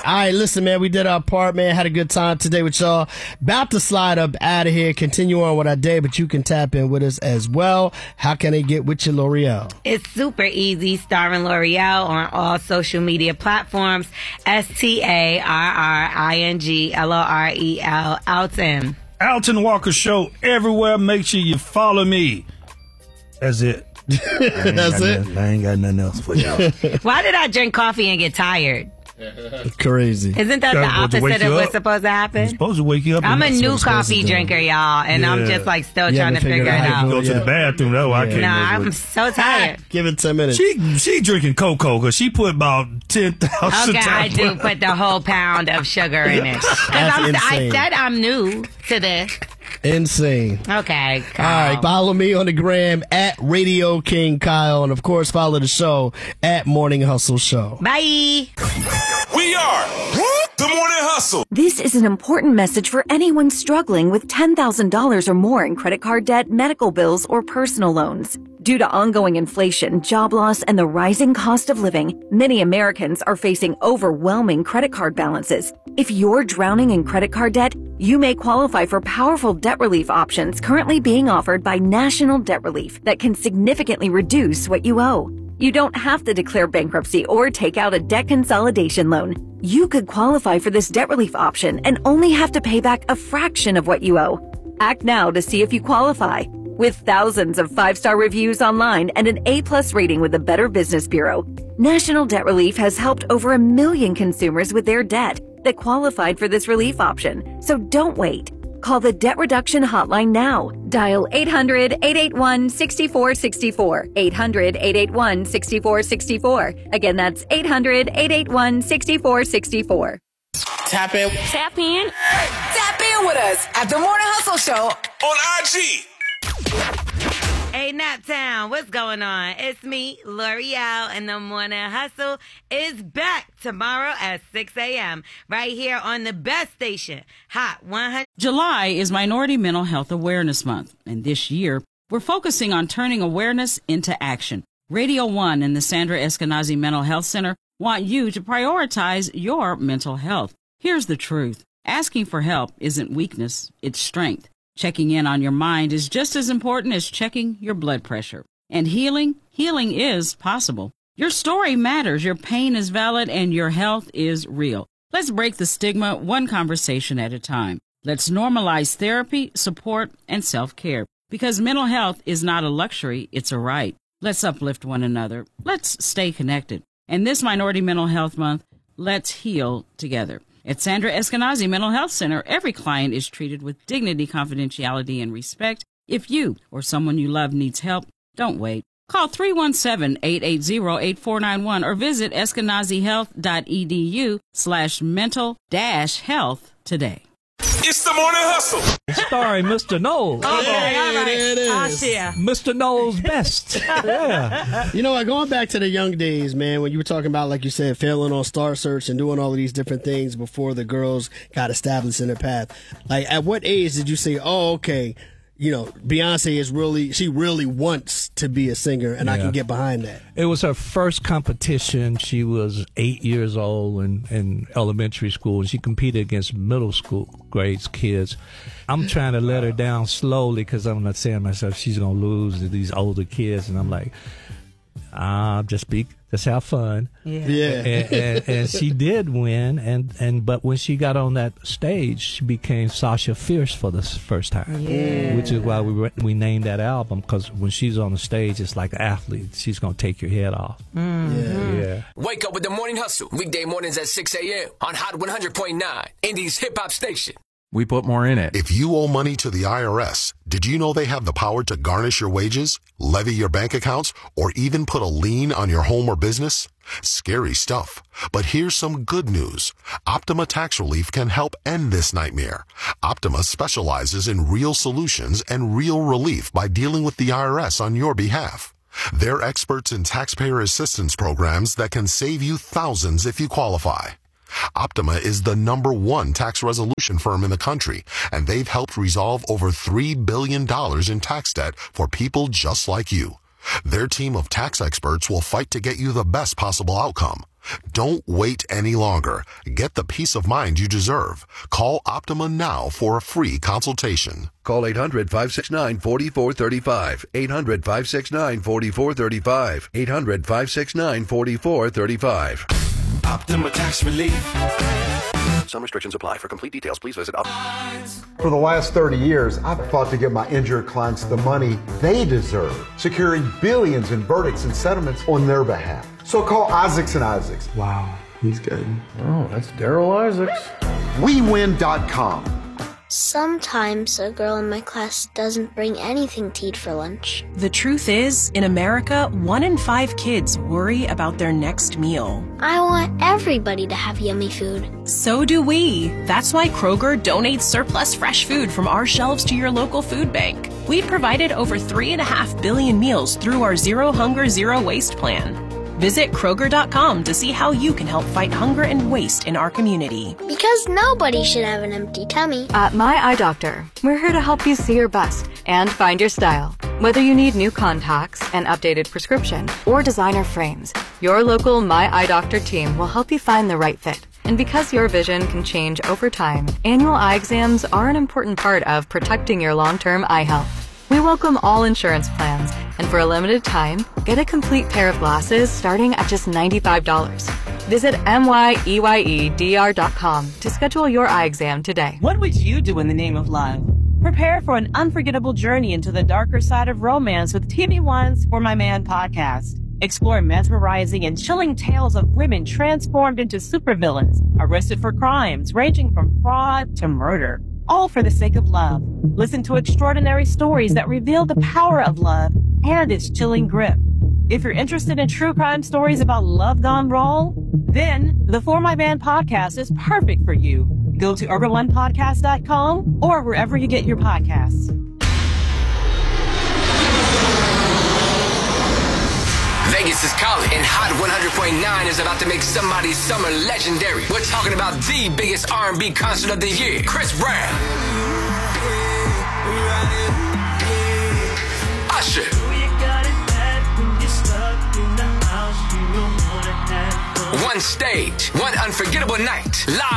All right, listen, man, we did our part, man. Had a good time today with y'all. About to slide up out of here, continue on with our day, but you can tap in with us as well. How can they get with you, L'Oreal? It's super easy, starring L'Oreal on all social media platforms. StarringLorel, Alton. Alton Walker Show everywhere. Make sure you follow me. That's it. That's it? I ain't got nothing else for y'all. Why did I drink coffee and get tired? Crazy. Isn't that the opposite of what's supposed to happen? It's supposed to wake you up. I'm a new coffee drinker, y'all, and I'm just like still trying to figure it out. Go to the bathroom, though. I can't. Nah, I'm so tired. Give it 10 minutes. She drinking cocoa because she put about 10,000. Okay, I do put the whole pound of sugar in it. I said I'm new to this. Insane. Okay, Kyle. All right, follow me on the gram at Radio King Kyle, and of course follow the show at Morning Hustle Show. Bye. We are the Morning Hustle. This is an important message for anyone struggling with $10,000 or more in credit card debt, medical bills, or personal loans. Due to ongoing inflation, job loss, and the rising cost of living, many Americans are facing overwhelming credit card balances. If you're drowning in credit card debt, you may qualify for powerful debt relief options currently being offered by National Debt Relief that can significantly reduce what you owe. You don't have to declare bankruptcy or take out a debt consolidation loan. You could qualify for this debt relief option and only have to pay back a fraction of what you owe. Act now to see if you qualify. With thousands of 5-star reviews online and an A+ rating with the Better Business Bureau, National Debt Relief has helped over 1 million consumers with their debt that qualified for this relief option. So don't wait. Call the Debt Reduction Hotline now. Dial 800-881-6464. 800-881-6464. Again, that's 800-881-6464. Tap in. Tap in. Tap in with us at The Morning Hustle Show on IG. Hey, Naptown, what's going on? It's me, L'Oreal, and The Morning Hustle is back tomorrow at 6 a.m. right here on the best station, Hot 100. July is Minority Mental Health Awareness Month, and this year we're focusing on turning awareness into action. Radio 1 and the Sandra Eskenazi Mental Health Center want you to prioritize your mental health. Here's the truth. Asking for help isn't weakness, it's strength. Checking in on your mind is just as important as checking your blood pressure. And healing is possible. Your story matters, your pain is valid, and your health is real. Let's break the stigma one conversation at a time. Let's normalize therapy, support, and self-care. Because mental health is not a luxury, it's a right. Let's uplift one another. Let's stay connected. And this Minority Mental Health Month, let's heal together. At Sandra Eskenazi Mental Health Center, every client is treated with dignity, confidentiality, and respect. If you or someone you love needs help, don't wait. Call 317-880-8491 or visit eskenazihealth.edu/mental-health today. It's the Morning Hustle. Starring Mr. Knowles. Okay, all right. It is. Mr. Knowles best. Yeah. You know what? Going back to the young days, man, when you were talking about, like you said, failing on Star Search and doing all of these different things before the girls got established in their path. Like, at what age did you say, oh, okay, you know, Beyonce she really wants to be a singer, and I can get behind that? It was her first competition. She was 8 years old in elementary school, and she competed against middle school grades kids. I'm trying to let her down slowly because I'm not saying to myself she's going to lose to these older kids, and I'm like, just have fun. And she did win, but when she got on that stage, she became Sasha Fierce for the first time. Which is why we named that album, because when she's on the stage, it's like an athlete. She's gonna take your head off. Wake up with the Morning Hustle, weekday mornings at 6 a.m. on Hot 100.9, Indies hip hop station. We put more in it. If you owe money to the IRS, did you know they have the power to garnish your wages, levy your bank accounts, or even put a lien on your home or business? Scary stuff. But here's some good news. Optima Tax Relief can help end this nightmare. Optima specializes in real solutions and real relief by dealing with the IRS on your behalf. They're experts in taxpayer assistance programs that can save you thousands if you qualify. Optima is the #1 tax resolution firm in the country, and they've helped resolve over $3 billion in tax debt for people just like you. Their team of tax experts will fight to get you the best possible outcome. Don't wait any longer. Get the peace of mind you deserve. Call Optima now for a free consultation. Call 800-569-4435. 800-569-4435. 800-569-4435. Optima Tax Relief. Some restrictions apply. For complete details, please visit For the last 30 years, I've fought to get my injured clients the money they deserve, securing billions in verdicts and settlements on their behalf. So call Isaacs and Isaacs. Wow, he's good. Oh, that's Daryl Isaacs. WeWin.com. Sometimes a girl in my class doesn't bring anything to eat for lunch. The truth is, in America, 1 in 5 kids worry about their next meal. I want everybody to have yummy food. So do we. That's why Kroger donates surplus fresh food from our shelves to your local food bank. We've provided over 3.5 billion meals through our Zero Hunger, Zero Waste plan. Visit Kroger.com to see how you can help fight hunger and waste in our community. Because nobody should have an empty tummy. At My Eye Doctor, we're here to help you see your best and find your style. Whether you need new contacts, an updated prescription, or designer frames, your local My Eye Doctor team will help you find the right fit. And because your vision can change over time, annual eye exams are an important part of protecting your long-term eye health. We welcome all insurance plans, and for a limited time, get a complete pair of glasses starting at just $95. Visit MYEYEDR.com to schedule your eye exam today. What would you do in the name of love? Prepare for an unforgettable journey into the darker side of romance with TV One's For My Man podcast. Explore mesmerizing and chilling tales of women transformed into supervillains, arrested for crimes ranging from fraud to murder. All for the sake of love. Listen to extraordinary stories that reveal the power of love and its chilling grip. If you're interested in true crime stories about love gone wrong, then the For My Man podcast is perfect for you. Go to urbanonepodcast.com or wherever you get your podcasts. Vegas is calling, and Hot 100.9 is about to make somebody's summer legendary. We're talking about the biggest R&B concert of the year, Chris Brown, Usher, one stage, one unforgettable night, live